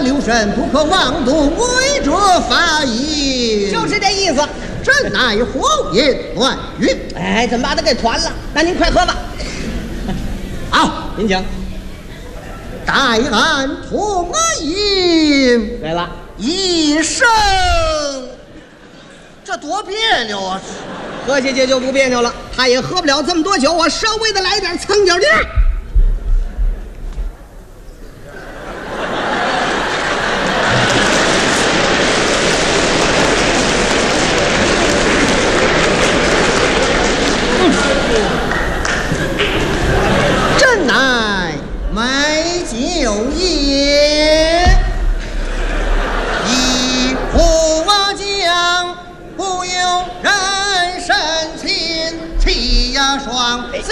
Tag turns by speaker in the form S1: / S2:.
S1: 留神，不可妄动，违者罚银。
S2: 就是这意思。
S1: 朕乃胡言乱语。
S2: 哎，怎么把他给团了？那您快喝吧。
S1: 好，
S2: 您请。
S1: 待俺同饮。
S2: 对了，
S1: 一声，这多别扭啊！
S2: 喝下去就不别扭了。他也喝不了这么多酒，我稍微的来点蹭脚劲儿。
S1: 朕乃美酒饮。